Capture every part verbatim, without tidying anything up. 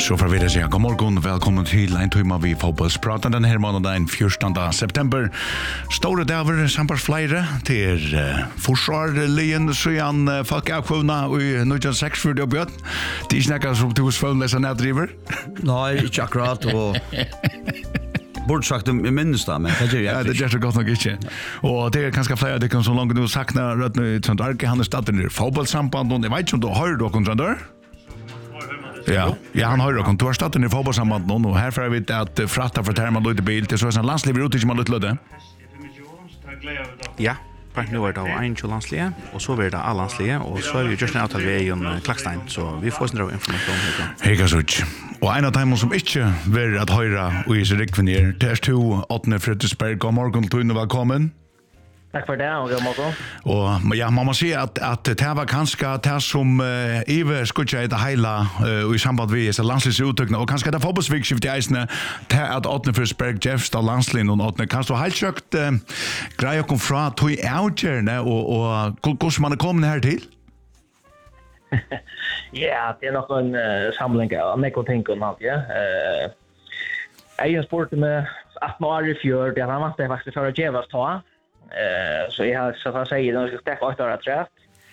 Så får vi det säga god morgon, välkommen till en timme vi fotbollspratar den här månaden fjortonde september. Stora dagar sampar flera till uh, försvarligen så igen uh, folk aktioner i nitton sex för det bjött. Det snackar som du svårläsa nedriver. Nej, inte akkurat och borde sagt i minsta men det gör jag. Ja, det gör så gott nog inte. Och det är ganska flera det kan så långt du saknar rätt nu sånt Arke han är starten i fotbollssamband och det vet inte om du har då kontra Ja, ja, han har ju kontorsstaten i fotbollssamband och här får vi att fratta för terma lite bil till så en landsliv ut i man lite lödde. Ja, på nu är det en till landsliv och så blir det alla landsliv och så är det just en avtal vi i en Klackstein så vi får sån information här. Hej så. Och en av dem som inte vill att höra och i sig rekvener test två åttende Fredriksberg god morgon till välkommen. Tack för det och god morgon. Och ja, man måste säga att att det var kanske det som uh, Iver skulle det hela uh, i samband med så landslagsuttagna och kanske det fotbollsvikskift i isne till att åttende Fredriksberg Jeffs där landslin och åttende kanske helt sjukt uh, grejer kom från till outgerne och och hur man kommer här till. Ja, det är nog en uh, samling av mycket tänk och allt, ja. Eh uh, jag sport med att år i fjör det han måste faktiskt för att Jevas ta. Eh så jag har så att säga det ska täcka åtta år träff.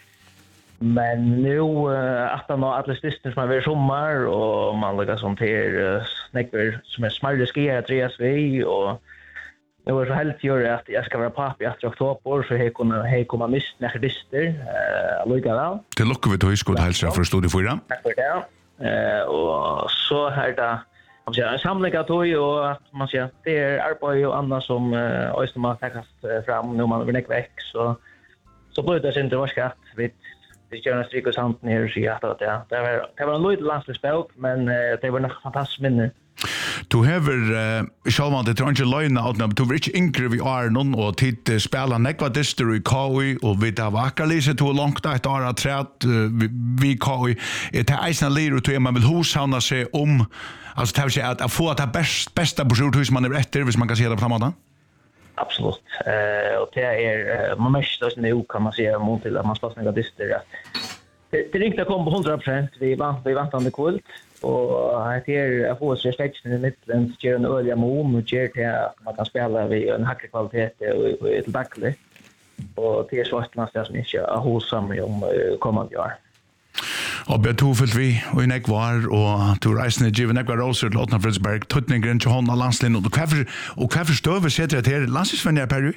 Men nu uh, att han har alla system som är sommar och man lägger sånt här uh, snäcker som är smarta skier tre S V och det var så helt gör att jag ska vara pappa i oktober så jag kommer hej komma mist när dister eh lugga väl. Till lucka vi då skulle hälsa för studie för det. Tack för det. Eh och så här då om jag en samling av tog och att man ser det är arbete och annat som östra man täckas fram nu man vill inte väck så så blir det inte vad ska vi det gör en strik och sant ner så jag att det det var det var en lite landslagsspel men det var nog fantastiskt minne. Du hever uh, sjálvan det tranje løgna átna, du vil ikke yngre vi er noen, og tid uh, spela nekva dister i K I, og vi tar vakkerlise to langt et år av træt uh, vi K I. Det er eisne lir ut, man vil hoshavna seg om, altså det vil si at, at få at det best, beste bursjordhus man er etter, hvis man kan si det på samme måte. Absolut. Uh, og det er, uh, man mest oss nu kan man se mot til at man spiller nekva dister. Det, det ringte kom på hundra procent, vi vant, vi vant an det kult. Och här är jag får så stretchen i mitten så gör en öliga mom och ger till att man kan spela vid en högre kvalitet och ett backle. Och det är så att man ska inte ha hosam om kommande år. Och betofelt vi och i nekvar och to reisne given nekvar roser till åttende Fredriksberg tutningen till hon av landslin och kvar och kvar förstöver sätter det här landslagsvänner Perry.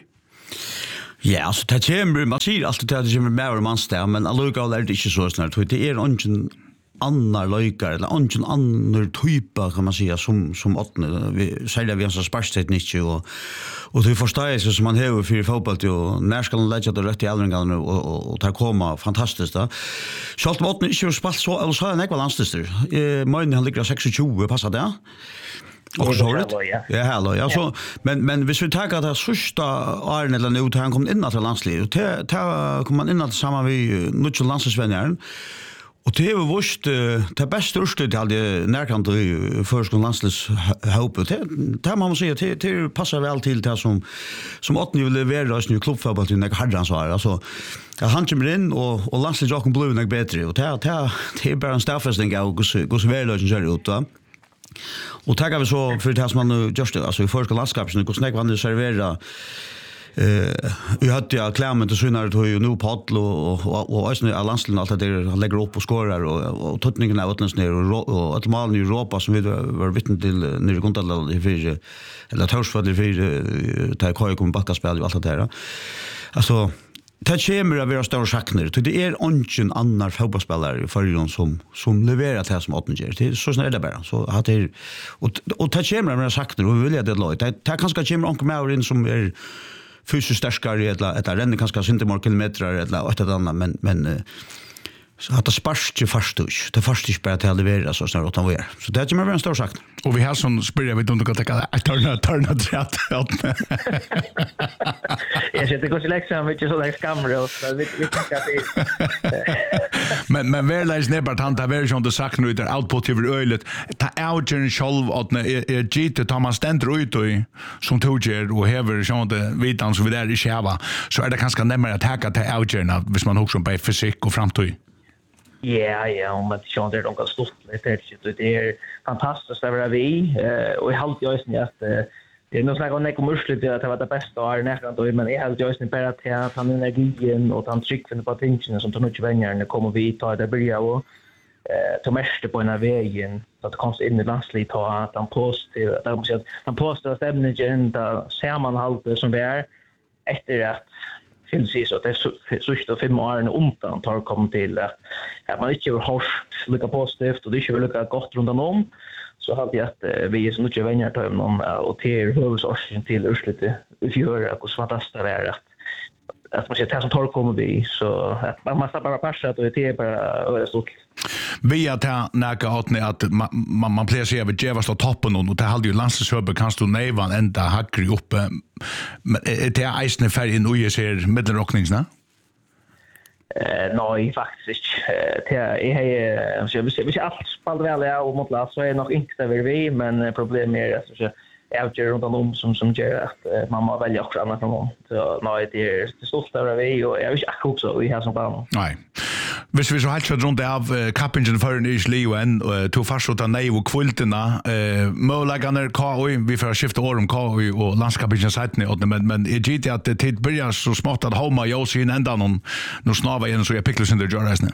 Ja, alltså det kommer man säger alltid att det kommer mer och manstär men alluga är det inte så snart det är ingen annar löjkar eller ingen annar typer kan man säga som som åttende vi säger vi har så sparkteknik och och det förstår sig som man har för fotboll och när ska man lägga det rätt i allringarna och och och ta komma fantastiskt då. Schalt åttende inte spalt så eller så är det landstister. Eh men han ligger tjugoseks passar det. Och så rätt. Ja, hallå. Ja, så men men hvis vi tar det sista Arne eller nu han kom in till landslivet. Ta ta kom man in till samma vi mycket landsligsvänner. Och det var vårt det bästa urstöd till det närkant i förskolan landslagshoppet. Det man måste säga det det passar väl till det som som åttende vill leverera oss nu klubbfotboll till när herrans var. Alltså han kommer in och och landslagsjocken blev nog bättre och det det det är bara en staffesting av hur så väl lösen ut då. Och tackar vi så för det som man nu just alltså i förskolan landskapet hur snägt man servera Eh vi hade ju klämmen till synar då ju nu paddel och och och alltså landslagen allt det lägger upp och skorar och och tutningen av åtnes ner och och att man i Europa som vi var vittne till när kontal i för eller torsfall i för ta koj kom backa spel och allt det där. Alltså det kommer att vara stora schackner. Det är ingen annan fotbollsspelare i förrjun som som levererar det som åttonde ger. Det så snälla bara. Så att det och och det kommer att vara schackner och vill jag det låt. Det kanske kommer onkel Maurin som är fysiskt starkare eller ett renne kanske inte mer kilometer eller ett annat men men så att det sparst ju fast ut. Det fast inte bara till leverera så snart utan var. Så det är ju mer en stor sak. Och vi har sån spyrja vi inte kan ta att turna turna trätt. Jag ser det går så liksom mycket så där skammer och vi vi tänker att Men men väl är snäppart han där version det sagt nu där output över ölet. Ta outgen själv att är gite tar man ständer ut och som tog ger och häver sånt vitan så vi där i själva så är det kanske närmare att hacka till outgen hvis man också på fysik och framtid. Ja, ja, om att jag inte är något stort. Det är fantastiskt att vara vi. Och jag har alltid just att det är nog snack om det kommer slut att det var det bästa och är nästan men jag har just bara att han energin och han trycker på tingen som tar mycket vänner när kommer vi ta det börja och eh ta mest på en vägen så att komma in i landslivet ta att han positiv att de säger han postar stämningen där ser man allt som det är efter att finns det så det är så fem år en omtan tar kom till att man inte har hört lika positivt och det är ju lika gott runt om så har vi att vi är så mycket vänner tar om och till huvudsorgen till urslutet vi gör att så fantastiskt det är att att man ser att som tar kommer vi så att man måste bara passa att det är bara stort. Vi att ta näka åt att man man plejer sig över Jevas och toppen och det hade ju landslagsöber kan stå nevan ända hackri uppe men det är isne färg in och ju ser mittelrockningsna. Eh nej faktiskt det är så vi ser vi ser allt spalt väl ja och mot la så är nog inte över vi men problemet är att så jag gör runt om som som gör att mamma väljer också annat från honom. Så nej det är det stolt över vi och jag vill också också vi har som barn. Nej. Hvis vi så helt kjørt rundt av uh, kappingen for en is Lioen, uh, to farsota nei og kvultena, uh, målegane K O I, vi får skifte år om K O I og landskappingen seitene, men, men jeg gitt at det tid byrjar så smått at homa jo sin enda noen, noen snava igjen, så jeg pikkler sin der gjør reisene.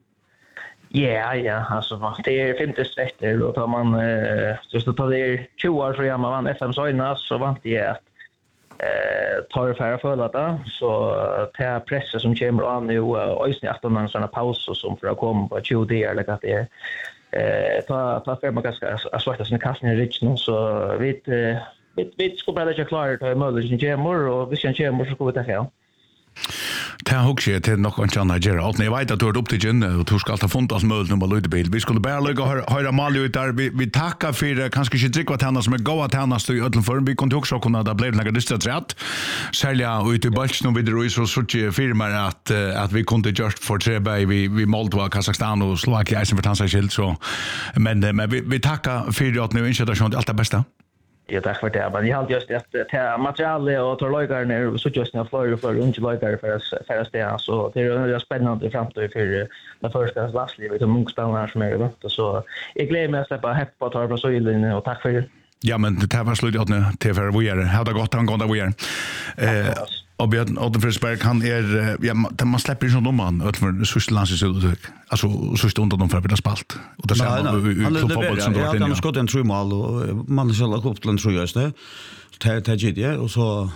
Ja, ja, alltså det är femtio sträckor och tar man eh just att ta det tjugo år så gör man vann F M Söjna så vant det att eh tar färra för att så ta pressa som kommer an nu och ösn efter någon såna paus som för att komma på tjugo dagar eller att det eh ta ta för man ganska svarta sina kasten i riktning så vi vi vi ska bara lägga klart att möjligen kommer och vi ska kommer så går det här. Det har också till något annat att göra. Och ni vet att du har upp till gyn och du ska alltid funta oss möjligt om att lyda bil. Vi skulle bara lägga och höra Malio ut där. Vi, vi tackar för kanske inte dricka tänna som är goda tänna i ödlen vi kunde också kunna det blev några dystrat rätt. Sälja ut i Balchen och vidare i så sorts firmar att, att vi kunde just för tre vi, vi Moldova, Kazakstan och Slovakia som för tansa skilt. Så. Men, men vi, vi tackar för att ni inköter sånt allt det bästa. Ja, tack för det. Men jag har just att ta material och ta lojgar ner så just när flyger för inte lojgar för för att det så det är spännande framtid för den första landslivet och många spelare som är det så jag gläder mig att släppa hepp på tar på så illa och tack för det. Ja, men det här var slut att nu till för vi är. Ha det gott han går där vi är. Eh och Björn Ottenfrisberg kan är ja man släpper ju sån om man för Switzerlands uttryck. Alltså så undan de för att spalt. Och det ser man i fotboll som då ja, de skott en tre mål och man ska lägga upp den tror jag just det. Ta ta git ja och så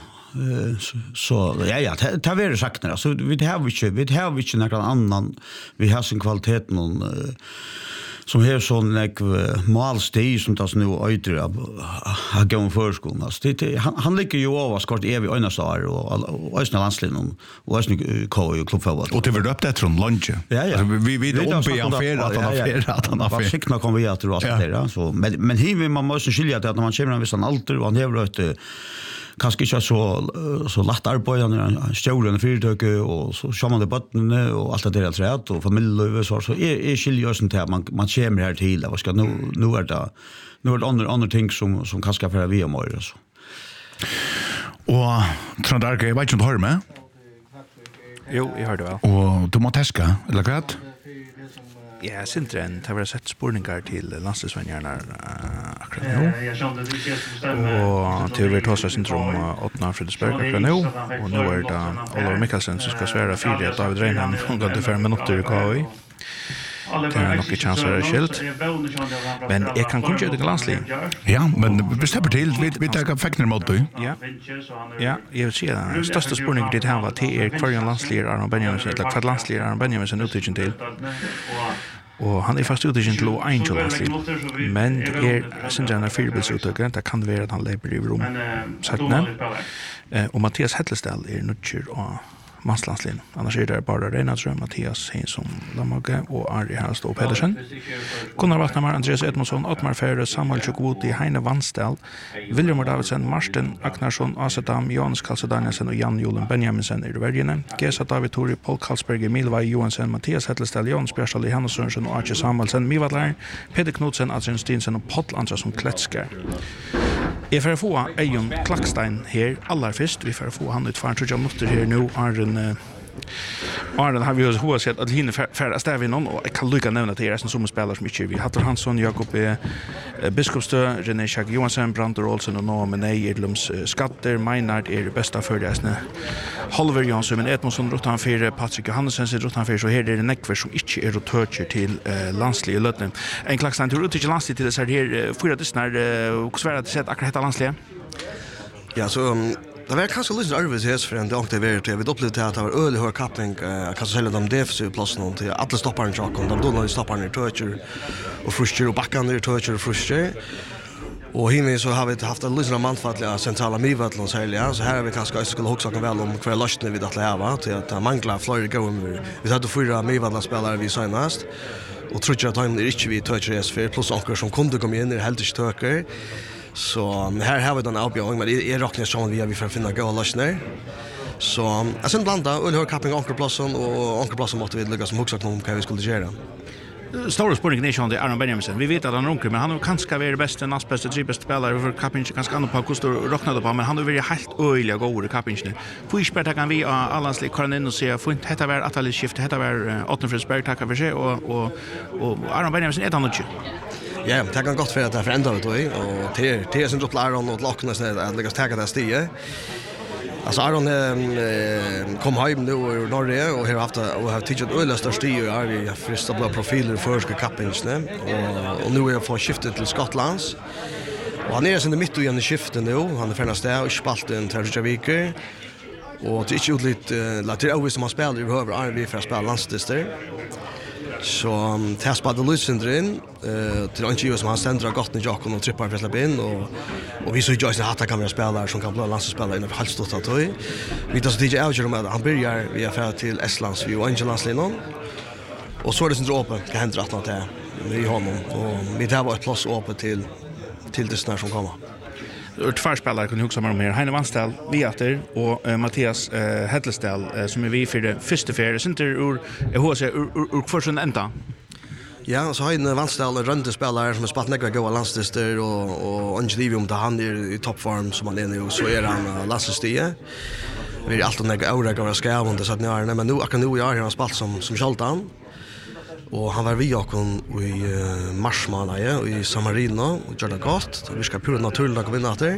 så ja ja det har vi sagt alltså vi har vi vi har vi inte någon annan vi har sin kvalitet någon som har sån like målsteg som tas nu öder av att gå en förskola. Det han han ligger ju över skort är vi ena star och östra landslinen och östra K U klubbfotboll. Och det var upp det från lunch. Ja ja. Vi vi det om på en affär att han affär att han affär. Fickna kommer vi att tro att det är så men men hiv man måste skilja att när man kommer en viss alder och han har ett kanske inte så så lätt arbete när stora företag och så kör man det botten och allt det där träet och familj så så är är skiljösen till man man kommer här till vad ska nu nu är det nu är det andra andra ting som som kanske för vi om år så. Och Trandarke jag vet inte hör med. Jo, jag hörde väl. Och du måste teska eller vad? Ja, Sintren, det var sett spurningar till landslagsvänjarna akkurat nu. Och till vi tar oss syndrom åttna Fredriksberg akkurat nu. Och nu är det Oliver Mikkelsen som ska svära fyra att David Reinhan och går till fem minuter i K O I. Det är nog inte chans att skilt. Men jag kan kunna göra det landslig. Ja, men vi släpper till. Vi, vi tar fäckner mot dig. Ja, ja jag vill säga det. Största spurningen det här var till er kvar en landslig Aron Benjaminsen, eller kvar landslig Aron Benjaminsen uttygen till. Och han är fast uttygen till Angel landslig. Men det är syndrena fyrbildsuttygen, det kan vara att han lever i rum. Sättne. Och Mattias Hettlestall är nutcher och manslandslin. Annars är det bara Reina Trøm, Mattias Hinsson, Lamage och Ari Halstå och Pedersen. Gunnar Vatnamar, Andreas Edmundsson, Ottmar Ferre, Samuel Tjokvoti, Heine Vanstall, William Davidsen, Marsten Aknarsson, Asetam, Johannes Kalse Danielsen och Jan Jolen Benjaminsen i Vergene. Gesa David Tori, Paul Karlsberg, Milvaj Johansen, Mattias Hettlestall, Jons Bjärstal, Johannes Sørensen och Archie Samuelsen, Mivatlar, Peter Knudsen, Adrian Stinsen och Pottl Andersson Kletskär. Jag får få Ejon Klackstein här allra först. Vi får få han ut för tjugo minuter här nu. Är en Arnold har vi ju hur sett att hinna färra stäv innan och jag kan lycka nämna till er som som spelar som inte vi. Hattor Hansson, Jakob eh, Biskopstö, René Schack Johansson, Brantor Olsen och Noah Menei, Edlums eh, Skatter, Meinard är det bästa för det snä. Holver Jansson, men Edmondson rotan för Patrik Johannesson så rotan för så här är det Neckver som inte är rotöcher till eh, landsliga lötne. En klaxan till ut till landsliga till det så här för det snär och svär att sätta akkurat landsliga. Ja, så um... Det var kanskje litt nervøs for en dag det var til. Vi opplevde at det var øyelig høy kapping, eh, kanskje selv de defensive plassene til alle stopperne tjokken. De donner stopperne i tøtjer og frusker, og bakkene i tøtjer og frusker. Og himmel så har vi haft en litt mannfattelig av sentrala Mivatlen særlig, ja. Så her har vi kanskje også skulle huske vel om hver løsning vi datt leva, til at det mangler flere gånger. Vi hadde fyra Mivatlen-spillere vi senest, og trodde at de er ikke vi tøtjer S fire, pluss anker som kunde komme inn, er helt ikke tøker. Så här har vi den avbjörning, men det är rockning som vi har vi för att finna goda lösningar. Så jag sen blanda och hör kapping ankerplatsen och ankerplatsen måste vi lyckas som också om vad vi skulle göra. Stora spårning nation det Aron Benjamin. Vi vet att han runker men han kan ska vara bästa näst bästa tre bästa spelare för kapping ganska annorlunda på kost och rocknade på men han har varit helt öliga god i kapping. Får ju spela kan vi alla slik kan in och se få inte detta var att alla skifte detta var Ottenfridsberg tackar för sig och och och Aron Benjamin är ett annat. Ja, det kan godt være at det er forändrat det, og det er sin dropp Aron og Locknes at lykkes teka det stiget. Altså Aron eh, kom hjem nu i Norge og har haft og har tidset øyla størst stiget og er i frista blå profiler i første kappingsene, og, og nu er jeg fått skiftet til Skottlands. Og han er sin midt igjen i skiftet nu, han er ferdig sted og ikke spalt en til viker. Og det er ikke utlitt, uh, det er overvis som han spiller i behøver er vi for å spille landsdister. Så um, det har spadet Lysindre inn, uh, til Anki som han stender av godt i Jakob og trippar for å slippe inn, og, og vi så ikke også hatt kan være spillere som kan bli landstidsspillere innenfor halvt stått av tog. Vi tar så tidlig avgjør om at han begynner vi er ferdig til Estlands, vi er Anki landslinjen, og så er det sin åpen, hva hender at han til i honom, og vi tar bare et plass åpen til, til det som kommer. Ur tvärspelare kunde huxa mer mer. Heine Vansdal, Viater och uh, Mattias uh, Hedlesdal uh, som är vi för det första fjärde. Sinter ur H C ur ur försen ända. Ja, så Heine Vansdal är runt spelare som har spelat några goda landslister och och Angelivium där han är i toppform som han är nu så är han uh, landslistie. Vi är alltid några år att ska vara så att när men nu akkurat nu är han spelat som som Schaltan. Och han var vi och i uh, mars månad i Samarino och gjorde det gott. Vi ska pura naturligt att vinna det.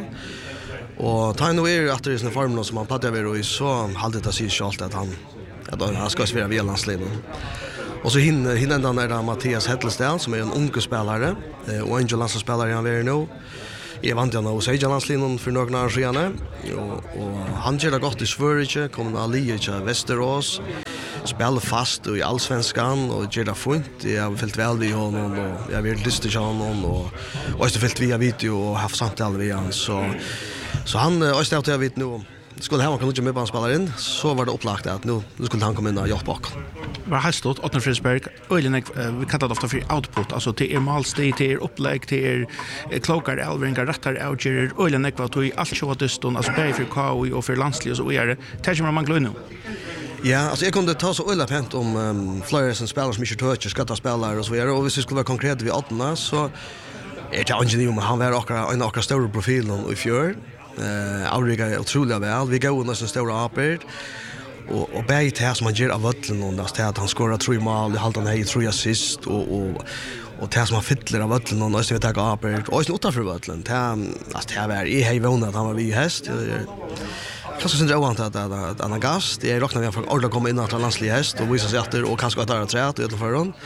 Och ta nu är att det är såna former som han plattar över och så hade det sig självt att han att han ska spela vid landsligan. Och så hinner hinner den där Mattias Hedlesdal som är en ung spelare och en landslagsspelare han är nu. Jag vant han hos Egelandslinjen för några år sedan och, och han gör det gott i Sverige, kommer Ali till Västerås. Spelar fast i allsvenskan och gör det fint. Jag har fyllt väl vid honom och jag vill lyssna till honom och och så fyllt via video och haft samtal med honom så så han och ställt jag vet nu skulle han kunna med på spelare in så var det upplagt att nu nu skulle han komma in och jobba bak. Var har stått Ottenfridsberg öligen vi kallar det ofta för output alltså till er målstig till er upplägg till er klokar elvringar rättar outger öligen vad tog allt så att det stod alltså bäj för K O och för landslig och så är det tänker man man glömmer nu. Ja, alltså jag kunde ta så ölla pent om um, Flores som spelar som inte touch ska spelare och så vidare och hvis vi skulle vara konkret vid åttna så är det Angelium men han var också en också stor profil och i fjör. Eh Auriga är otroligt väl. Vi går nästan stora apert. Och och bäj till som man ger av vattlen och där att han skorar tre mål, det haltar nej tre assist och och och det som han fyller av vattlen och nästan vi tar apert. Och så utanför vattlen. Det alltså det var i hej vånat att han var vi häst. Kanske syns jag ovant att att han gast. Det är rocknar vi för ordla komma in att landslig häst och visa sig efter och kanske att det är tre utanför honom.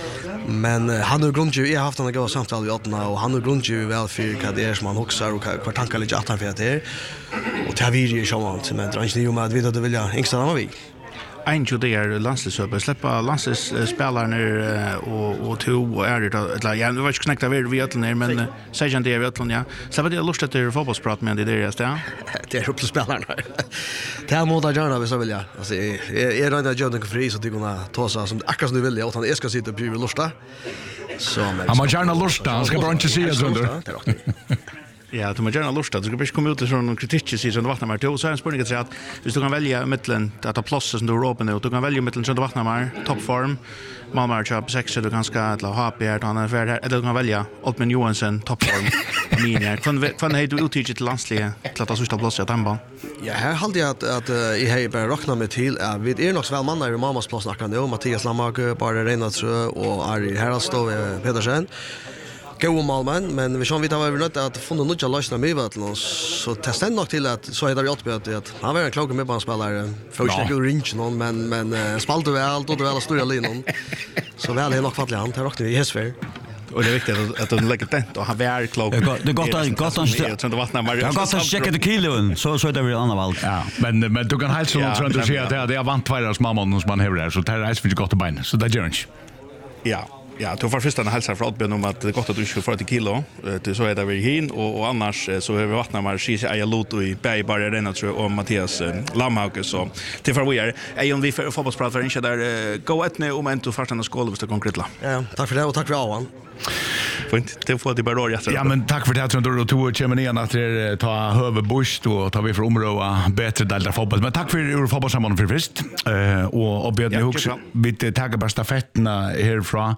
Men uh, han har grundju, jag har haft en gång samtal i åttna och han har grundju väl för vad det är som han hoxar och vad tankar lite att han för det och det har vi ju sjånt men det är inte ju med att vi det vill jag ängsta dem vi. En ju där landslagsöver släppa landslagsspelarna och och två är det eller ja det var inte knäckt av vi åtlen men säger det vi åtlen ja så vad det lust att det fotbollsprat med det där just ja det är upp till spelarna det här mot att göra vi så vill jag alltså är är det Jordan Fri så det kunna ta så som akkurat du vill jag att han ska sitta på lusta så men han har gärna lusta han ska bara inte se det under Ja, du må gjerne lust det. Du skal ikke komme ut til sånn kritikk i Sønder Vatnamar. Så er en spørning til at hvis du kan velge mittelen, dette plasset som du har åpnet ut, du kan velge mittelen Sønder Vatnamar, toppform, Malmar kjøp seks, du kan skal til H P her, han er ferdig her, eller du kan velge Altman Johansen, toppform, Aminier. Hvordan er du uttidget til landslige til at det sørste plasset av Tannbanen? Ja, her halte jeg at, at uh, jeg har bare råknet meg til at vi er nok så vel manner i mammas plass akkurat nå, Mathias Lammake, Bare Reinatrø og Ari Heraldstov Pedersen. Gå Malmen, men vi skjønner vi tar over nødt til at funnet noe løsning med til oss, så testet nok til at så er det hjelp at, at han var en klokke med på en spiller, for ikke ikke ringe noen, men, men uh, spalte vel, og det vel store linjen. Så vel er nok fattelig han, det råkner vi i Hesfer. Och det är viktigt att att de lägger tent och ha vär klok. Det går gott att gott att Jag gott att checka det kilon så så är det väl andra valt. Ja, men men du kan helt så tror du ser att det är vant tvåras mamman som man har där så det är ju gott att beina. Så det gör inte. Ja. Ja, du får först en hälsa för Oddbjörn om att det är gott att du ska få ett kilo. Det så är det väl hin och och annars så har vi Vatnamar Kisa Ayalot och i Berg Bare Arena tror jag och Mattias Lammhauke så till för vi är är om vi för fotbollspratar inte där gå ett nu om inte första skål visst konkret la. Ja, tack för det och tack för Avan. Fint, det får det bara jätte. Ja, men tack för det tror du då kommer ner att det ta huvudbusch och tar vi för områda bättre delta fotboll. Men tack för ur fotbollssammanhang för först. Eh och och Björn Hooks vi tar bara stafetterna härifrån.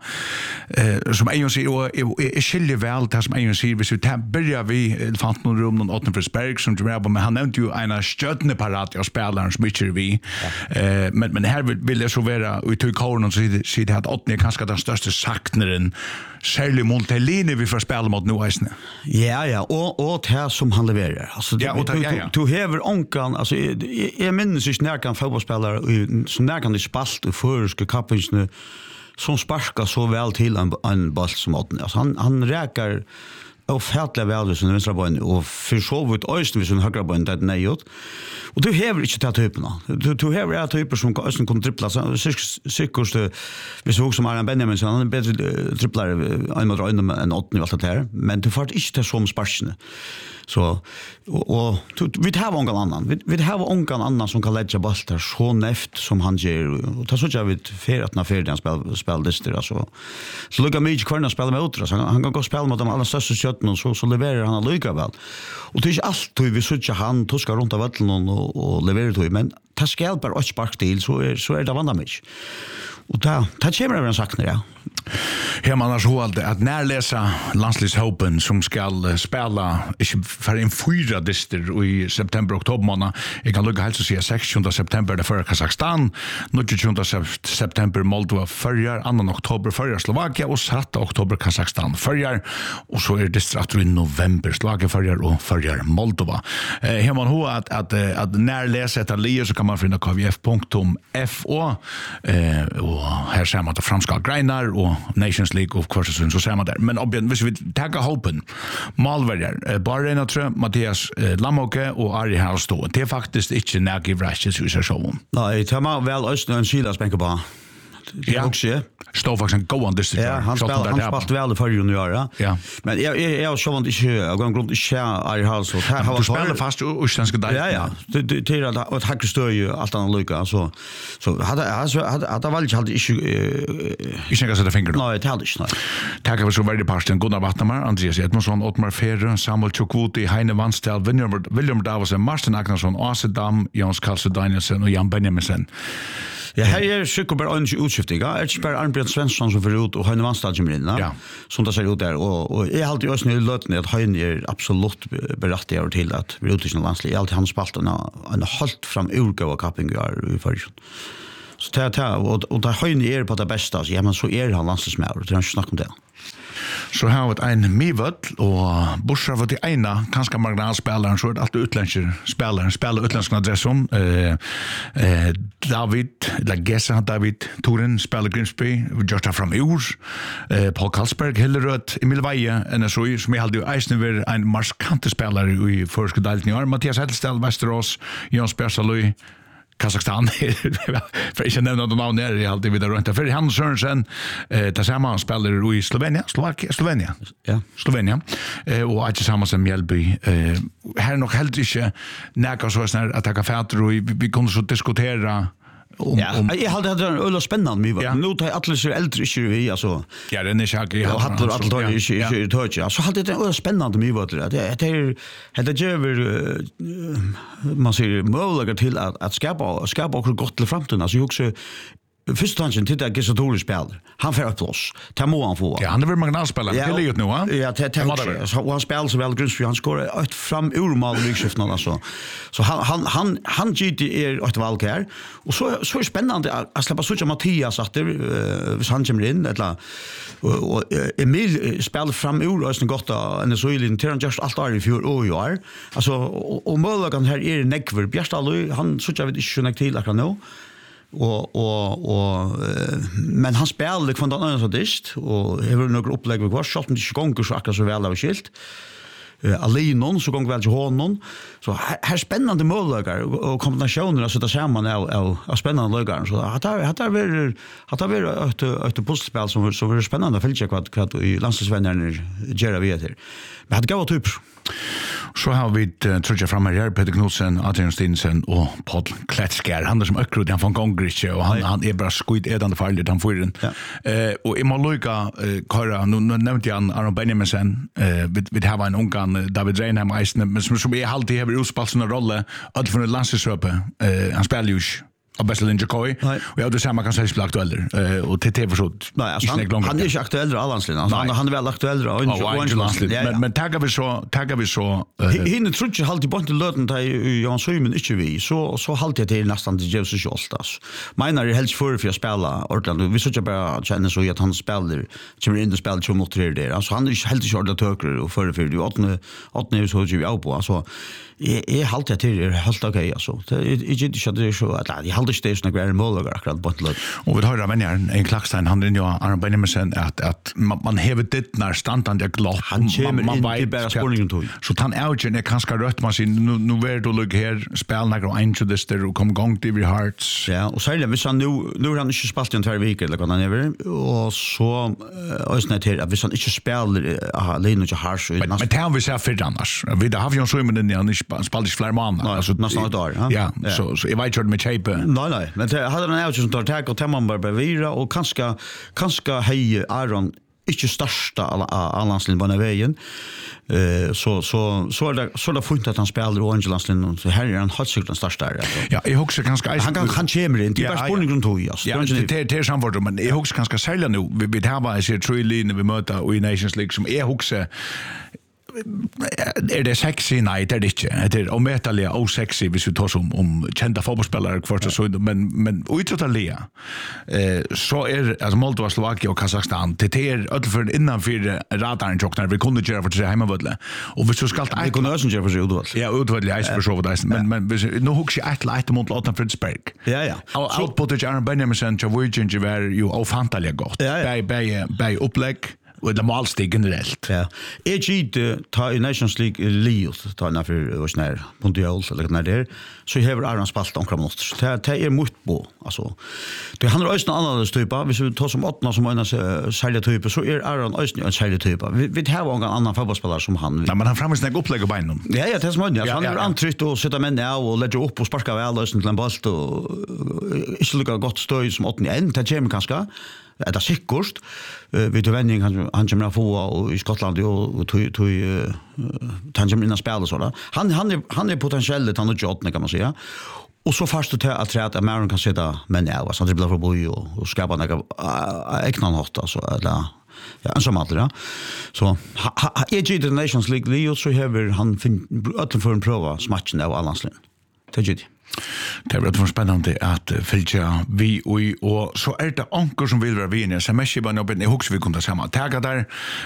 Eh som en säger och är skilje väl det som en säger vi så tar börjar vi fant någon rum någon åtta Forsberg som du med men han nämnde ju en stjärne parat och spelaren som mycket vi. Eh men men här vill det så vara ut i korn och så så det att åtta kanske den största saknaren Særlig Montelini vi får spela mot nu eisne. Ja, ja, og, og det som han leverer. Altså, ja, og det, ja, ja. Du hever onkan, altså, jeg, jeg minnes ikke nærkan fotballspillere som nærkan de spalt i føreske kappingsene som sparkar så vel til en, en ball som åtten. Altså, han, han räkar och färdla väl som vänstra bön och för så vitt östen vid sin högra bön det nejot. Och du häver inte ta typerna. Du du häver är typer som kan östen kan trippla så säkert vi såg som Arne Benjamin så han är bättre tripplar en mot en en åtta i allt det här men du får inte som sparsne. Så och, och vi har någon annan. Vi vi har någon annan som kan lägga bollar så näft som han gör. Och ta så jag vet för att när för den spel speldister alltså. Så lukar mycket kvarna spela med utra så han, han kan gå spela mot de allra största kötten och så så levererar han lika väl. Och det är allt vi söker han toskar runt av vallen och och levererar det men ta skall bara och spark till så är så är det vanda mycket. Och ta ta kommer över en saknar ja. Här man har så alltid att närläsa landslivshopen som ska spela inte för en fyra dister i september oktober månad. Jag kan lugga helt så säga sextonde september det för Kazakstan, nittonde september Moldova förjar, andra oktober förjar Slovakia och sjätte oktober Kazakstan förjar och så är det i november Slovakia förjar och förjar Moldova. Eh, här man har att att att närläsa ett liv så kan man finna k v f punkt f o eh och här ser man att franska grenar och Nations League of course så ser man där men obviously hvis vi tar hopen Malverger Bare Reinatrø Mathias Lammhauke och Ari Heraldstov det är faktiskt inte nägi rashes i showen. Nej, det var väl östen en Silas bänka bara. Ja, också. Står faktiskt en go on this. Ja, han spelar han spelar väl för junior, ja. Men jag jag jag så vant inte jag går runt i skär Ari Heraldstov. Här har spelar fast utländska där. Ja, ja. Det det är att att hacka står ju allt annat lucka så så hade alltså hade hade väl inte hade inte jag ska sätta fingret. Nej, det hade inte nej. Tack för så väldigt pasten Gunnar Vatnamar, Andreas Edmundsson, Ottmar Ferre, Samuel Chukwuti, Heine Vanstel, William William Davos, Martin Agnarsson, Asedam, Jans Karlsson Danielsen och Jan Benjaminsen. Ja, här är sjukt bara en utskiftning. Ja, är bara Arnbjørn Svensson som för ut och Heine Vanstel kommer in, ja. Som det ser ut där och och är alltid ösn i lötne att Heine är absolut berättigad till att vi utifrån landslag. Alltid han spalt en en halt fram urgåva kapping i förrjun. Så det här och och där Heine är på det bästa så ja men så är han landslagsmästare. Det är inte snack om det. Så har vi en Mivöll och Bursar var till ena kanske marginalspelaren så är det alltid utländska spelare spelar utländska adresson eh eh David Lagessa David Toren spelar Grimsby just från Urs eh Paul Karlsberg Hillerød Emil Veje en så som jag hade ju Eisner en markant spelare i första delen i år Mattias Hedstall Västerås Jan Spersalui Kazakstan för inte nämna de namn där jag alltid vidare runt för Hans Sørensen eh tillsammans spelar i Slovenia Slovakia Slovenia ja Slovenia eh och att tillsammans med Mjällby eh här nog helt inte näka så snär att ta fatter och vi kunde så diskutera om, Ja, om, jag hade det en öl spännande mig. Ja. Nu tar alla så äldre inte vi alltså. ja, den är schack. Jag hade alla tar inte inte touch. Alltså hade det en öl spännande mig vad det. Det är det ger man ser möjligheter till att att skapa skapa också gott till framtiden. Alltså jag också första tanken till det gissa dåligt spel. Han får upp oss. Ta må han få. Ja, han är väl marginalspelare. Det är ju nu, va? Ja, det det så han spelar så väl grundsfri. Han skorar ett fram ur mål i skiften alltså. Så han han han han G D är ett valk här. Och så så är spännande att släppa så Mattias att det hvis han kommer in eller och Emil spelar fram ur och så gott en så i till han just allt är i fjol och år. Alltså och målaren här är Neckver Bjärstalö han så jag vet inte hur till akkurat nu. Og, og, og, men han spiller liksom den andre så dyst, og jeg vil noen opplegg med hver, så at han ikke gonger så akkurat så vel av skilt. Uh, alene, så gonger vel til hånden. Så her, her er spennende målløkker, og, og kombinasjoner å sitte sammen av, av, av spennende løkker. Så det er vel et, et puslespill som, som er spennende å følge hva, hva landslagsvennerne gjør vi etter. Men det gav typ. Så har vi uh, tror jag framme här Peter Knudsen, Adrian Stinsen och Paul Kletskär. Han är som ökrut, han får gångriche och han, han är bara skuid edande farligt, han får den. Ja. Uh, och i Malloika, uh, Kara, nu, nu nämnde jag Aron Benjaminsen, uh, vi, vi har en ungan uh, David Reinheim eisne, men som, som är alltid har utspalt såna roller, allt från ett landslagsröpe, uh, han spelar ju av bästa Linja Koi. Och jag det samma kan säga spela aktuell eh och T T försåt. Nej, alltså han, han är inte aktuell i Allandslinjen. Alltså, han, han är väl aktuell i Allandslinjen. Men men taggar vi så taggar vi så hinner tror jag alltid bort löten där Jan Sömen inte vi så så halt jag till nästan till Jesus Jostas. Menar är helst för för att spela ordentligt. Vi så jag bara känner så att han spelar kommer in och spelar två mot tre där. Alltså han är helt körda töker och för för du åtne åtne så ju vi på alltså är är halt jag till helt okej alltså. Det är inte så det är så att jag halt det är såna grejer mål akkurat på ett och vi hör men en Klackstein han den ja Aron Benjaminsen att att man, man häver det när standard jag glad han kommer man, man in bara spårningen tog så han Eugen är kanske rött man sin nu nu är det lugg här spela några en till det och kom gång till hearts ja och så är det vi så nu nu han inte spelat i två veckor eller kan han över och så ösnet här att vi så inte spelar alene och harsh men men tar vi så för annars vi har ju så men den är inte spelat flera månader alltså nästan ett år ja så så jag vet inte med shape nej nej men det hade han också som tar tag och temman bara bevira och kanske kanske hej Aron inte största Allandslinjen på den vägen eh så så så är det så det funnit att han spelar i Angelandslinjen så här är han har säkert den största där ja jag husar ganska han kan han kommer in det är bara spårningen tog ja ja det det samvart men jag husar ganska sälja nu vi vi har bara så tre linjer vi möter i Nations League som är husar är det sexy nej det är det inte det är ometalliga och sexy hvis vi tar som om kända fotbollsspelare först så men men utrotalia eh så är alltså Moldova, Slovakien och Kazakstan det är öllför innanför radaren jocknar vi kunde göra för sig hemmavodle och hvis du skall vi kunde också göra för sig utval ja utval is för så vad men men nu hooks jag ett light mot Lotta Fritzberg ja ja så output det Aron Benjaminsen Chavujin Jiver ju ofantalia gott bei bei bei upplägg och det målsteg generellt. Ja. Är ju ta i Nations League Liot ta när för oss när Mondial eller när det så har Aron spalt omkring oss. Det det är mot på alltså. Det handlar också om andra typer. Vi så tar som åttna som en sälja typer så är Aron också en sälja typer. Vi vi har en annan fotbollsspelare som han. Nej men han framstår snägg upplägg på benen. Ja ja, det är smart. Han är antryckt och sätta män ner och lägga upp och sparka väl lösen till en boll och inte lika gott stöd som åttna en till Jim kanske. Det är säkert. Vi då vändning han han kommer få och i Skottland och tog tog han kommer in och spela så där. Han han är han är potentiellt han och Jotne kan man säga. Och så fast det att att American kan sätta men ja, så det blir för boy och skapa några äknan hårt alltså eller ja, en som andra. Så är ju the Nations League Leo så har han öppen för en prova matchen av Allandslinjen. Det är ju det är väldigt spännande att följa vi och och så är det ankor som vill vara vinna så mycket bara nog jag hoppas vi kunde samma tagga där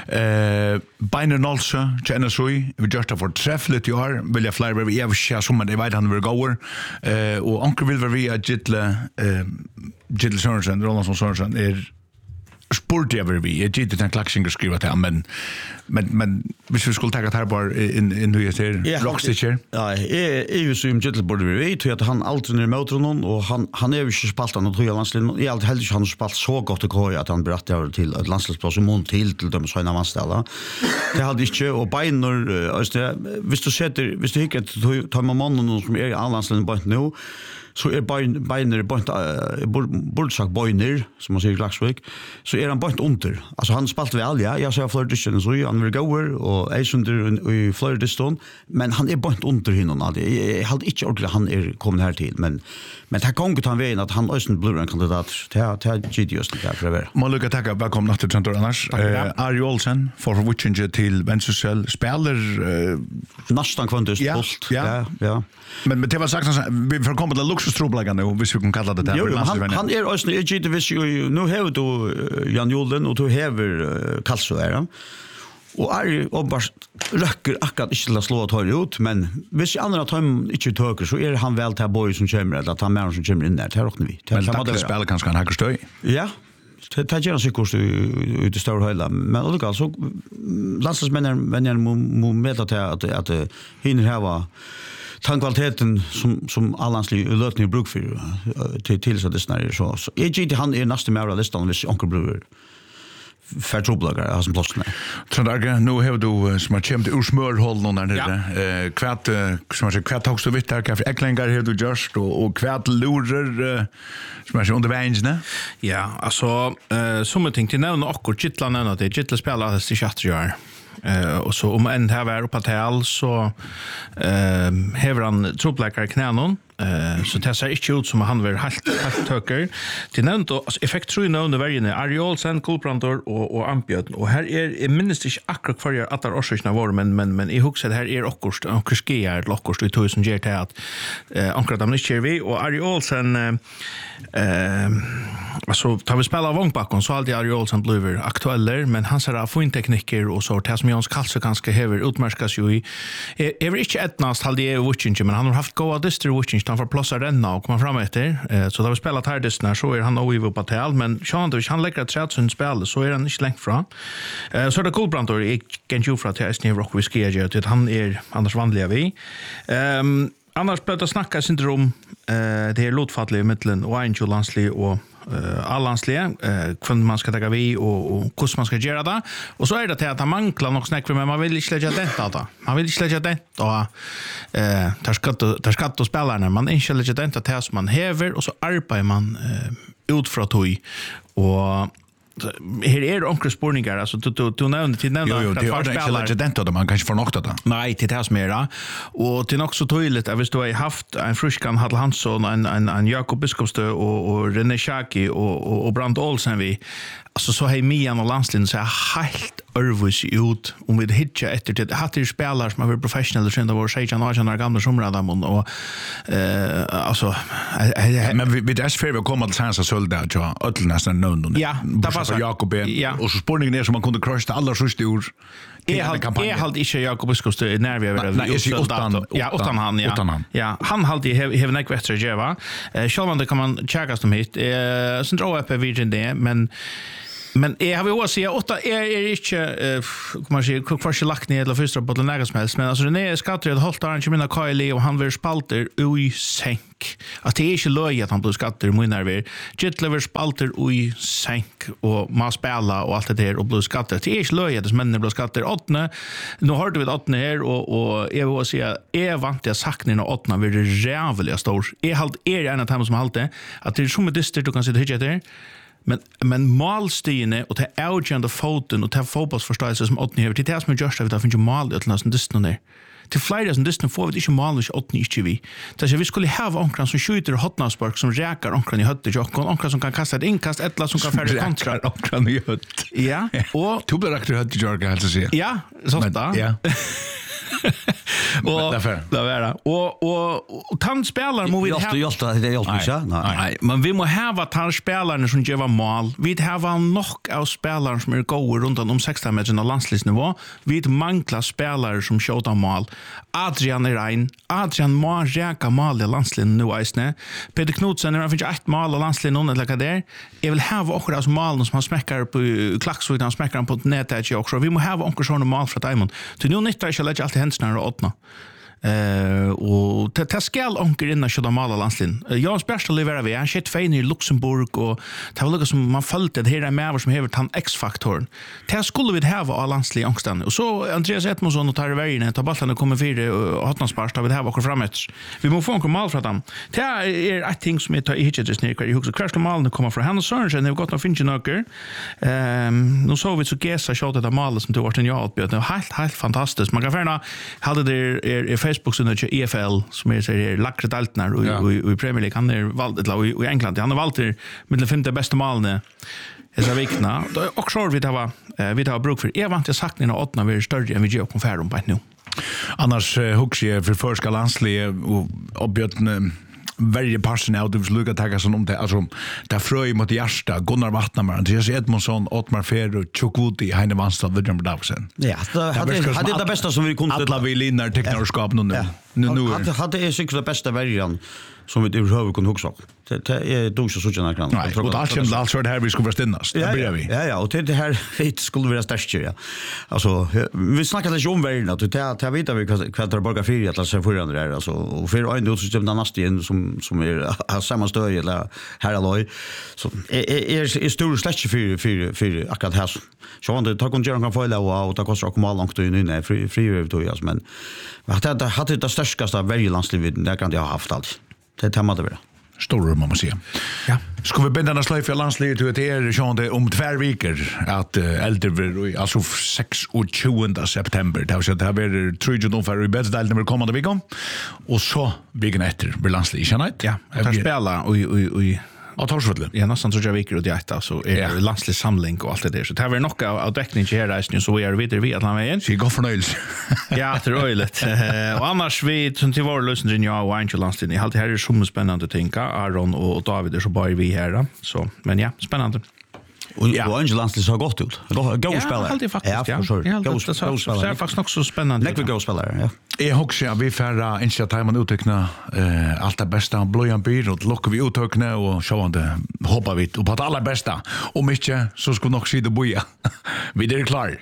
eh Biner Nolsa Genesui vi just har fått träfflet i år vill jag flyga vi har share som det vet han vill gå eh och ankor vill vara vi Gittle eh Gittle Sørensen Ronaldsson Sørensen är sport över vi jag gick den klaxing skriva till men men men hvis vi skulle ta det här bara in in hur jag ser Rockstitcher ja är är ju så im Gittle borde vi tror att han alltid ner mot honom och han han är ju inte spalt han och tror jag landslin i allt helt han spalt så gott och att han berättar till ett landslagsplats i mån till till de såna anställda det hade inte och Biner alltså hvis du sätter hvis du hickar tar man mannen som är i landslin på nu så är bein beiner bort bort sagt beiner som man säger i Klaksvik så är han bort under alltså han spalt väl ja jag sa för det så han vill gå och är under i Flördeston men han är bort under hinnorna det jag hade inte ordentligt han är kommit här till men men det kan gå ta vägen att han östen blir en kandidat till till G D S där för det må lucka tacka välkomna till Central annars Ari Olsen för Witchinger till Ventusel spelar nästan kvantust ja ja ja men men det var sagt vi får komma till luxustroblagan nu hvis vi kan kalla det där jo, han, han är östen i G D S nu har du Jan Jolen och du har Kalso är och är och bara röcker akkurat inte till att slå att höra ut men hvis andra tar inte töker så är han väl till boy som kommer eller att han mer som kommer in där tar också vi men han måste spela kanske han har stöj ja det ger sig kurs ut i stora höjda men och alltså landsmännen men jag må mäta till att att hinner här var tankvaliteten som som allanslig lötning bruk för till till så det snarare så så är det han är nästa mer listan vis onkel bror för trubbelagar har som plats med. Trandarga nu har du som har kämt ur smörhåll någon där nere. Eh kvärt som har kvärt också vitt där kaffe äcklingar har du just och och kvärt lurer som är under vägen, ne? Ja, alltså eh som jag tänkte nämna akkurat Gittlan att det Gittla spelar det till chattjar. Eh och så om en här var uppe till så eh häver han trubbelagar knänon. Eh så det ser inte ut som han var helt helt töker. Det nämnt alltså effekt tror jag under varje Ari Olsen, Kulbrantor och och Ampjöt och här är minst inte akkurat för jag att orsökna var men men men i huset här är också och skear lokkost i tusen ger till att eh akkurat de inte vi och Ari Olsen eh alltså tar vi spela vångbacken så alltid Ari Olsen blir aktueller men han ser få in tekniker och så det som Jans Kalse kanske häver utmärkas ju i är inte etnast hade det Witching men han har haft goda district Witching han får plåsa renna och komma fram efter eh, så då vi spelat här dessna så är han över på tal men Sean då han lägger ett sånt spel så är han inte längt från eh, så det Kulbrantor är kan ju från till Snev Rock Whiskey att att han är annars vanliga vi ehm annars pratar snacka syndrom eh det är lotfatligt i mitten och Angel Lansley och Uh, allansliga uh, kvön man ska ta vi och och hur man ska göra det och så är det att han manglar något snack men man vill inte lägga det då man vill inte lägga det då eh tar skatt tar skatt och spelarna man inte lägga det att som man häver och så arbetar man uh, ut från toy och här är onkel spårningar alltså du du du nämnde till nämnde att det är inte legend då man kanske får något då nej till det mera och till också tydligt att vi då har haft en Fruskan Hadl Hansson en en en Jakob Biskopstö och och René Schaki och och, och Brand Olsen vi alltså så hej Mian och Landslin så helt örvus ut om vi hitcha efter det hade ju spelare som har varit professionella sen det var sexton år gamla somrarna och eh alltså men vi vi det är för vi kommer till Sansa Sölda ja öll nästan någon ja det var Jakob och så spårningen är som man kunde crusha alla sjuste ord Jag har jag har inte Jakob Biskopstö när vi var nej är utan ja utan han ja ja han hade ju have neck västra Jeva eh själva det kan man checka dem hit eh sen drar upp på Virgin det men men jag har ju också säga åtta är är inte kan man säga hur för sig lagt ner eller första på den nära som helst men alltså det är skatter att hålla arrangemang Kylie och han vill spalter oj sänk att det är inte löj att han blir skatter i nerver Gitlever spalter oj sänk och man spela och allt det där och blir skatter det är inte löj att männen blir skatter åttne nu har du vid åttne här och och jag vill säga är vant jag sagt när åttna blir jävligt stor är halt är en av dem som halt det att det är som ett distrikt du kan sitta hit där Men men målstigene och det outgender foten och det fotbollsförståelse som åtni över till det som just av det finns ju mål ut nästan distan där. Till flera som distan får vi inte mål och åtni inte vi. Det så vi skulle ha onkran som skjuter hotnarspark som räkar onkran i hötte och onkran som kan kasta ett inkast ettla som kan färda kontra onkran i hött. Ja, och du blir räkter hötte jag alltså se. Ja, så där. Ja. Och där var det. Och och och tandspelar må vi ha. Jag just det är helt så. Nej, men vi må ha tandspelarna som gör mål. Vi har nog av spelare som är goda runt om sexton meter på landslagsnivå. Vi manglar spelare som skjuter mål. Adrian är rein. Adrian må räka mål i landslagen nu isne. Peter Knudsen har fått ett mål i landslagen någon eller där. Jag vill ha också av mål som han smäckar på klacksvik han smäckar på nätet också. Vi må ha också såna mål för Diamond. Du nu nyttar jag lägga allt händsna och åtna. Eh och det det skall onkel innan så de alla landslin. Jag special lever vi han shit fein i Luxemburg och det var lukka som man följde det här med som heter han X-faktorn. Det skulle vi ha av landslin angstan. Och så Andreas Edmondsson och tar vägen ta bollen och kommer fyra och hotnansparst av det här och framåt. Vi måste få en mal från dem. Det är ett ting som jag tar i hitches ner i huset. Crash malen kommer från Hannes Sørensen. Det har gått att finna några. Ehm nu så vi så gässa shot det mal som det var en jag det var helt helt fantastiskt. Man kan förna hade det är Facebook så när E F L som är så är lackre daltnar och i Premier League han är valt eller i England han har valt det med de femte bästa målen är så vikna. Då också vi det var vi det har bruk för. Jag vant jag sagt ni när åttna vi är större än vi gör konfer om på nu. Annars hooks jag för förska landsliga och objekten varje person out of Luka tagga som om det alltså där fröj mot hjärta Gunnar Wattnamar Andreas Edmondsson Ottmar Fer och Chukwuti Heine Vanstad William Davsen. Ja, det hade hade det bästa som vi kunde alla vi linnar teknikerskap nu nu. Nu hade hade är säkert det bästa värjan som vi överhuvud kunde huxa. Det är då så så gärna kan. Och allt som allt så här vi skulle förstås. Det blir vi. Ja ja, och det här det skulle vara störst ja. Alltså vi snackade ju om världen att det det vet vi vad det borgar för att så för andra där alltså och för en då så det nästa igen som som är samma stöd eller här alloy så är är stor släcke för för för akkurat här. Så han det tar kon kan få lov och ta kostar komma långt in inne fri fri över då ja men vad det hade det största världslandslivet där kan det ha haft allt. Det tar man det vara. Stor man måste säga. Ja. Ska vi binda den slöjf i landslivet till att det är så det om två veckor att äldre alltså tjugosjunde september. Det har så det har varit tre jul för i bästa delen kommande veckan. Och så veckan efter blir landslivet igen. Ja. Jag spelar och och Ja, Torsvölle. Ja, nästan tror jag veckor och det så är det landslig samling och allt det där. Så det har vi nog av täckning här där så är det vidare vi att han är igen. Så går förnöjelse. Ja, det är roligt. Och annars vi som till vår lösning ja och Angel landslig. Allt det här är så spännande att tänka. Aron och David är så bara vi här så men ja, spännande. Och ja. Angel landslig har gått ut. Gå gå spela. Ja, faktiskt. Ja, för sure. Ja, gå spela. Det är faktiskt också spännande. Lägg vi gå spela, ja. Jag hoppas att vi får inse att man utökna eh allt det bästa blöjan byr och lockar vi utökna och så det hoppas vi på att alla bästa och mycket så ska nog se det boja. Vi är klar.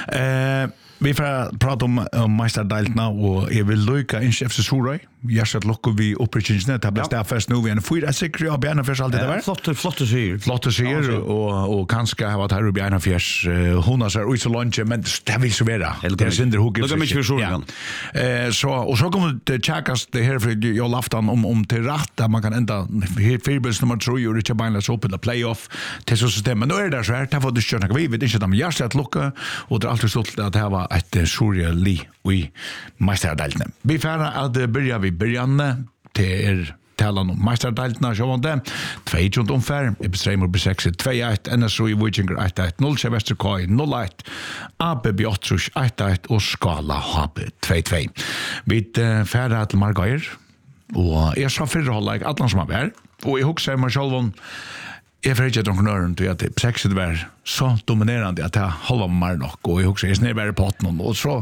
Eh vi får prata om um, Meisterdaltna och jag vill lycka in F C Sorøy. Jag ska locka vi upprättelsen det bästa fest nu vi en fyra säkert och Bjärna för allt det där. Flott flott att se. Flott att se och och kanske har varit här och Bjärna för hon har så ut så lunch men det vill så vara. Det synder hugg. Det kommer inte för Sorøy. Eh så och så kommer det checkas det här för jag laftan om om till rätt där man kan ända förbils nummer tre och det bara så öppna the playoff till så system men då är det så här det får du köra vi vet inte om jag ska locka och det är alltid så att det här var ett Sorøy Li vi Meisterdaltna. Vi får att börja vi börjande till talan om Meisterdaltna så var det två runt omfär i Bestreimor B sex två ett N S O i Vikinger ett ett noll Västerkaj noll ett A B Bjotrush ett ett och Skala H B två två. Vi färra till Margair och jag sa för hålla alla som har varit och jag huxar mig själv om jag försöker att entreprenören till att sex var så dominerande att det halva mer nog och jag huxar snär bara på någon och så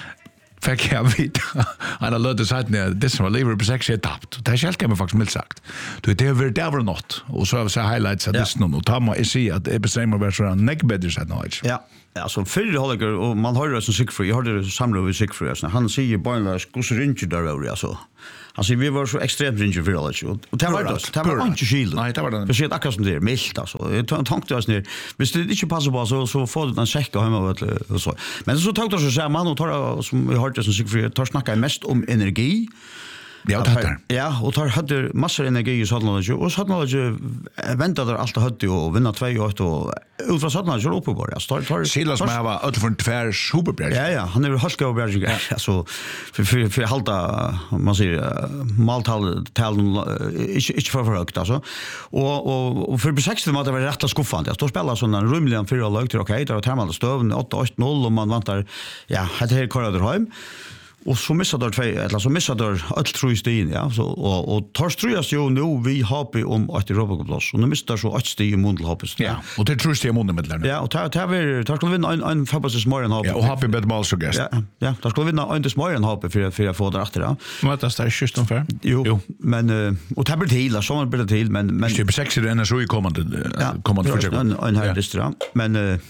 fick jag vita han har löst sagt när det som var lever på sex etapp det är helt kan man faktiskt milt sagt du det över det var något och så har vi så highlights att det någon och ta mig se att det bestämmer vad så neck better så något ja alltså för håller och man har det som Sigfrid jag hörde samla med Sigfrid han säger bara ska så ringa där över alltså alltså vi var så extremt ringa för alla och det var det det var inte skill nej det var det för sig akkurat som det milt alltså jag tänkte oss ner visst det inte passar på så så får du en checka hemma och så men så tänkte jag så säga man och tar som vi hörde som Sigfrid tar snacka mest om energi. Ja, det där. Ja, och tar hade massor energi i sådana och och sådana ju väntar där allt hade och vinna två och och ut från sådana så uppe bara. Så tar Silas med var ut från tvär superberg. Ja, ja, han är halka och berg. Alltså för för för halta man säger maltal tal inte inte för högt alltså. Och och och för sextio måste vara rätt att skuffa det. Står spelar såna rumliga fyra lag till okej, där tar man stövn åtta åtta noll och man vantar ja, det här kallar hem. Och så missar då två eller så missar då allt tror ju stegen ja så och och tar strujas ju nu vi har på om att Europa går plats och nu missar så att steg i mundel hoppas ja och det tror jag i munden med där ja och tar tar vi tar skulle vinna en en fotbolls smorgon har ja och happy bad ball så gäst ja ja tar skulle vinna en till smorgon har på för för att få där efter ja men det är just ungefär jo men och tar blir till så man blir till men men det är sex i den så i kommande kommande för en en här distra men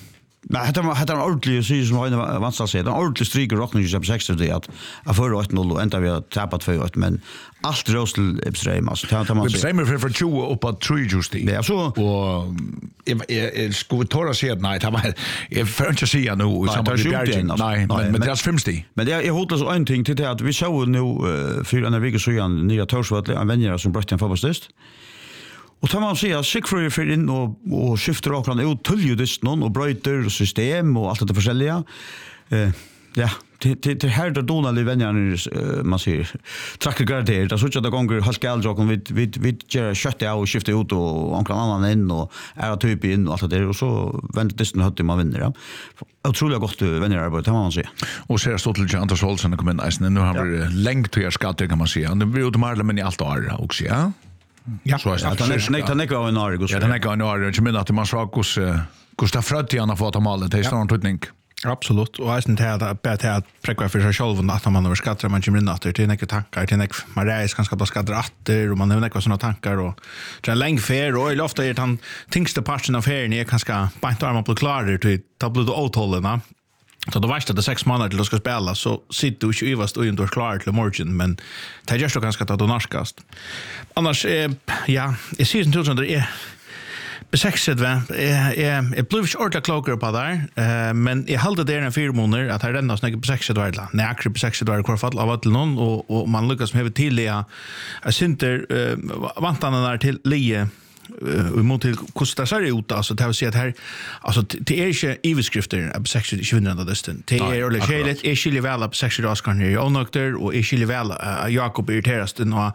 Men det var det var ordentligt så som har vansat sig. Det var ordentligt stryk och rockning ju på sex det att att för åtta noll och ända vi har tappat för åtta men allt rosel Epström alltså tar man sig. Epström för för tjugo upp att tre just det. Ja så och jag skulle torra se att nej, det var jag får inte se nu i samband med Bjärgen. Nej, men men det är femtio. Men det är hotas en ting till det att vi såg nu för en vecka så igen nya Torsvall en vänner som bröt en fotbollstest. Och tar man säga Sigfrid för in och och skiftar och kan ut tulljudist någon och bryter system och allt det försäljliga. Eh ja, det det det här då Donald vänner man ser tracker garder det så att det gånger Haskell jag kan vi vi vi gör kött det och skifta ut och någon annan in och är typ in och allt det och så vänder det hade man vinner ja. Otroligt gott vänner arbete man säga. Och så är stått lite Anders Olsen kommer in nästan nu har vi längt till skatte kan man säga. Det blir ju mer men i allt år också ja. Ja, så är det. Han är han är kvar i Norge. Ja, han är kvar i Norge. Jag menar att man ska kus Gustav Fröttian har fått målet. Det är sån tutning. Absolut. Och jag syns att det är att präkva för sig själv att man över skattar man kommer in att det är några tankar till några man reis ganska på skatter åter och man har några såna tankar och det är lång fär och ofta är det han tyngsta parten av färden är ganska bant arm på klar till tablet och åthållarna. Så då varst det sex månader till att ska spela så sitter du ju ivast och inte klar till morgon men det är just ganska att då norskast. Annars eh, ja, jag ser inte ut som det är besexet va. Jag jag blev ju ordentligt klokare på där. Eh men jag hade det en fyra månader att jag renna snägga besexet var det. Nej, akkurat besexet var det kvar fall av att någon och och man lyckas med till det. Jag synter eh, vantarna där till lie uh, mot till kostar sig ut alltså det vill säga att här alltså det är inte iveskrifter av sexual tjugohundra distan det är eller skälet är skilje väl av sexual oscar i onokter och är skilje väl Jakob irriterast och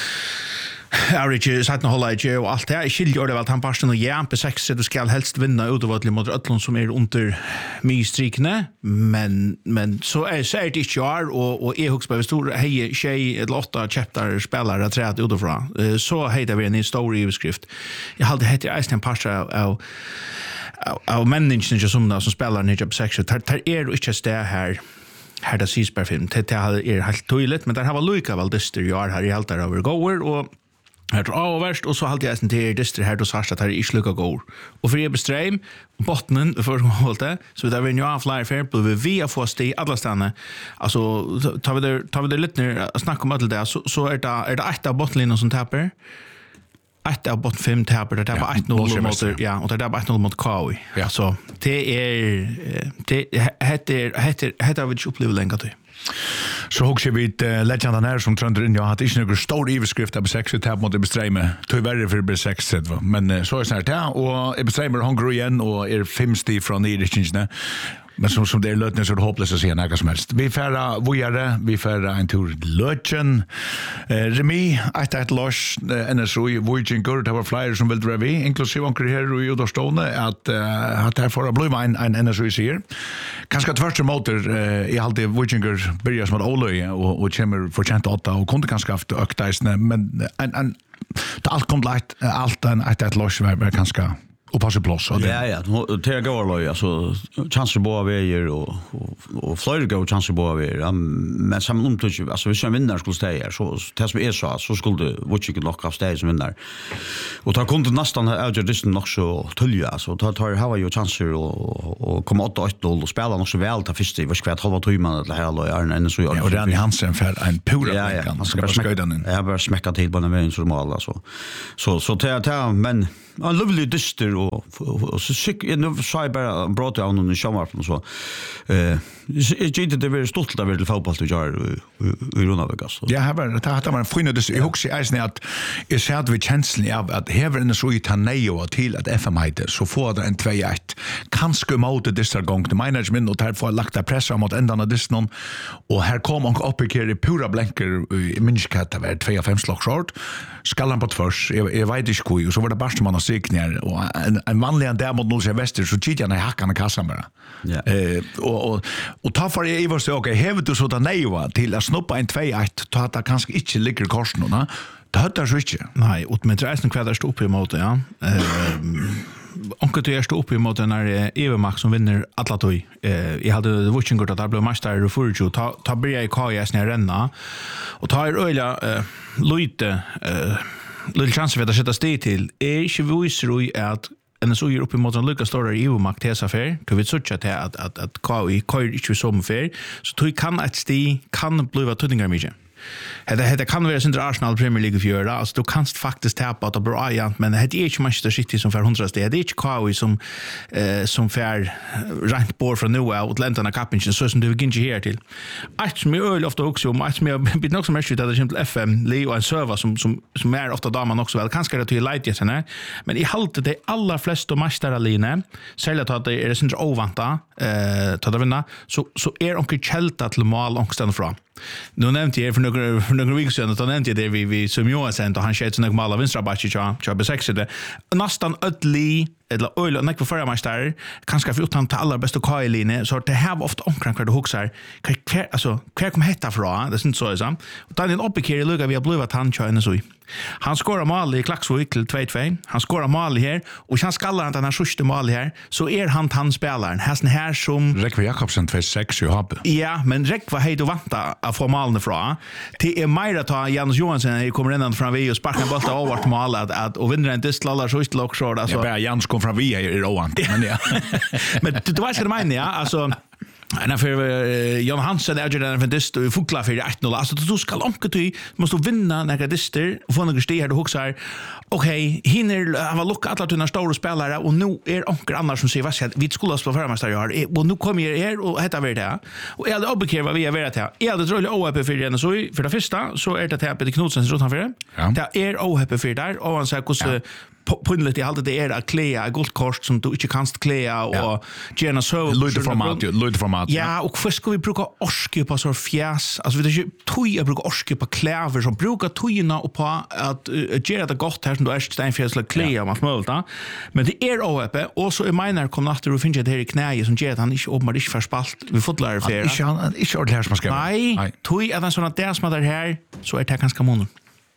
Average satt nå hålla i och allt det är skiljer det väl att han passion och jämpe sex det ska helst vinna utöver mot Ötlund som är under mystrikne men men så är så är det inte jag och och är högst på stor hej tjej ett åtta chapter spelare tre att utifrån så heter vi en story överskrift jag hade heter Einstein Pasha av av människan som som spelar ner på sex det är ju inte det här här det ses perfekt det är helt tydligt men där har väl Luca väl det är här i allt där över går och här tror värst och så halt jag sen till det här då svarta att det är sluka går och för Ebström bottnen för hållte så där vi nu av flyer fair på vi har fått det alla stanna alltså tar vi det tar vi det lite ner snacka om allt det så så är det är det ett av bottenlinjen som tappar ett av botten fem tappar det där på ett noll mot ja och det där på ett noll mot K I ja så det är det heter heter heter vi uppleva länge till. Så hugger vi ett uh, legenden här som tröndar in. Jag hade inte några stora iveskrifter på sexet här mot Ebström. Tog värre för B sex men uh, så är det snart här. Och Ebström är hungrig igen och är femtio från Nederkynne. Men som, som det är lötning så är det hopplöst att se något som helst. Vi färra vojare, vi färra en tur lötjen. Eh, Remi, ett ett lars, eh, N S O i Vojingur, det var flyer som vill dra vi, inklusive onker här i Udorstående, att, uh, att här får bli en, en N S O i sier. Ganska tvärtom motor, eh, i alltid Vojingur börjar som ett olöj och, och kommer förtjänt åtta och kunde ganska haft ökta men en, en, det allt kom lagt, allt en ett ett lars var, var ganska och passa plats och ja ja det går då alltså chanser på vägar och och och flyger gå chanser på vägar men som om du alltså vi ska vinna skulle stäja så det som är så så skulle vad jag lock av stäja som vinner och ta kunde nästan out just nog så tulja alltså ta tar har ju chanser och och komma åt åt och spela nog så väl ta först vad ska halva timme eller hela är en så och Rani Hansen för en pura ja, ja. Han ska bara smäcka den jag bara smäcka till på den vägen så normal alltså så så ta ta men en lovely dyster och och så sick nu så bara bra till honom i sommaren så eh jag inte det var stolt av det fotboll du gör i Runavegas. Ja, här var det hade man finna det jag också är snä att är så att vi känslan av att häver en så i Taneo till att F M heter så får det en två ett kanske mot det där gång till management och där får lagt press mot ändan av det någon och här kommer man upp i pura blanker i Minskatt av två fem slag short skallan på tvärs jag vet inte hur så var det bara man har sig ner och en en vanlig där mot Nolse Väster så tittar jag i hackarna kassan bara. Ja. Eh och och och ta för jag var så okej häver du så där nej till att snoppa en två ett ta att kanske inte ligger korsen då. Det hade jag så inte. Nej, och med resten kvar där står upp i mot ja. Ehm onkel du är stå upp i mot den här Evermax som vinner alla toy. Eh jag hade det watching gott att det blev mästare och förut ta ta börja i K S när renna och ta er öliga eh lite eh lite chans för att sätta steg till är ju visar ju att N S O är uppe mot en lucka stora E U-makt hesa fer, du vet såch att att att att K I kör inte som fer, så du kan att sti kan bliva tudningar mycket. Det det kan vara sin Arsenal Premier League för göra, alltså du kanst faktiskt tappa att bra igen, men det är inte Manchester City som för hundra steg, det är inte K I som eh som för rent bort från nu och Atlanta Cupen så som du vill inte här till. Att mig öl ofta också om att mig bit nog som mest ut att det är F M Leo en server som som som är ofta där man också väl kanske det till light igen här, men i halt det alla flesta mästarlinje sälja att det är det inte ovanta eh ta det vinna så så är onkel Chelta till mål ångstan fram. Nu nämnde jag för några för några veckor sedan att han nämnde det vi vi som Johan sen och han sköt såna mål av vänstra backen så så besexade nästan ödli eller öl och näck för förra matchen kanske för utan till allra bästa K I-linje så det har ofta omkring kvar det huxar alltså kvar kommer hetta från det är inte så så och då den uppe kör lugga vi har blivit han tjänar så han skorar mål i Klaxvik till två två han skorar mål här och han skallar han den här sista mål här så är han han spelaren hästen här som Rekva Jakobsen två sex ju har. Ja, men Rekva hej då vanta att få målen ifrån. Det är mer att ta Jens Johansson kommer in från vi och sparkar bollen över till mål att att och vinner en distallar så istället också alltså. Ja, bara Jens kom från vi är råant. Men ja. Men du vet vad jag menar ja, alltså en för uh, Jan Hansen är ju den för dist och fukla för ett noll alltså du ska omka du måste vinna några dister och få några steg här du huxar okej hinner han var lucka alla tunna stora spelare och nu är onkel annars som säger vad vi skulle spela förra mästare jag och nu kommer jag här och heter vi det och jag hade obekär vad vi är vart här jag hade roligt O H P för den så för det första så är det här Peter Knudsen runt han för det det är O H P för där och han säger hur punnet i allt det är att klä guldkort som du inte kanst klä och gärna så lite format lite format ja och först ska vi bruka orske på så fjäs alltså vi det tog jag brukar orske på kläver som brukar tojna och på att göra det gott här som du är steinfjäsla klä om att möta men det är O H P och så är miner kom efter och finns det här i knäet som gör att han inte om inte förspalt vi fotlar för inte han inte ordentligt som ska nej tog är den såna där som är här så är det ganska mån.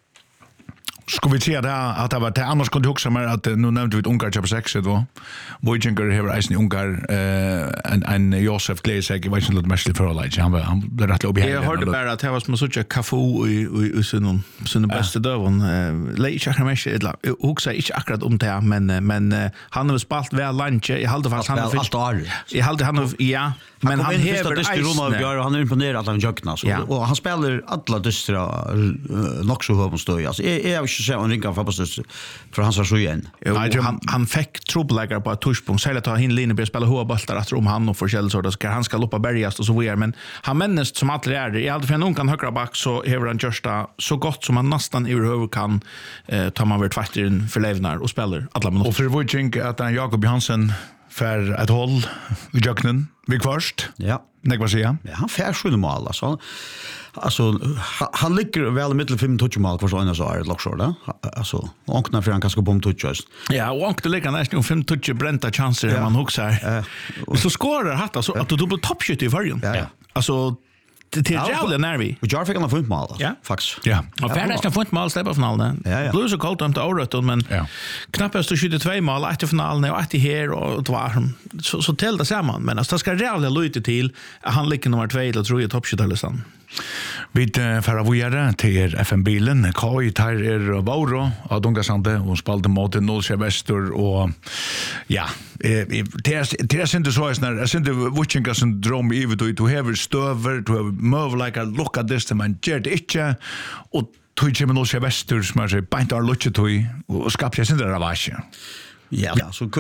Ska vi se där att det var det annars kunde också mer att nu nämnde vi Ungar Chapter sex då. Voyager har reisen i Ungar eh en en Josef Gleisek jag vet inte mest för alla han var han blev rätt uppe här. Jag hörde bara att det var som så mycket kaffe i i sån sån bästa dövon lite jag mest eller också inte akkurat om det men men han har spalt väl lunch jag hade fast han har allt år. Jag hade han ja men han häver det han är imponerad att han jökna så och han spelar alla dystra nog så högt stå alltså är så en ringa fotbollsstust för hans så igen. Han han fick trubbelagar på ett touchpunkt så att han linje börja spela höga bollar efter om han och förskäll så då ska han ska loppa bergast och så vidare men han männes som att det är i alla fall någon kan högra back så häver han görsta så gott som han nästan i över kan eh, ta man vart faktiskt in för levnar och spelar alla minuter. Och för vad tänker att han Jakob Johansson för ett håll i Jöknen vi först. Ja. Nej vad säger? Ja, han fär sjön mål alltså. Alltså han ligger väl i mitten fem touchmål för såna så är det lock short alltså onkna för han kanske bom touchas. Ja, och onkna ligger nästan fem touch bränta chanser man huxar. Och så skorar hatt alltså att du dubbel toppskytt i förrän. Ja. Alltså det är jävla nervi. Och jag fick en fint mål. Ja, faktiskt. Ja. Och färdas kan fint mål släppa finalen. Blues och Colton till året men knappast så skjuter två mål efter finalen och ett här och två så så tällde samman men alltså det ska jävla lite till han ligger nummer två eller tror jag toppskyttarlistan. Vi fara vidare till F M-bilen. K I tar er Vauro av Dungasande och spalte mot Nordsjö Väster och ja, det är inte så att jag syns inte Vuchenka som dröm i vet du har stöver, du har möjlighet att locka det men gör det inte och tog kommer Nordsjö Väster som är bänt av luchet och skapar sig inte ravage. Ja, så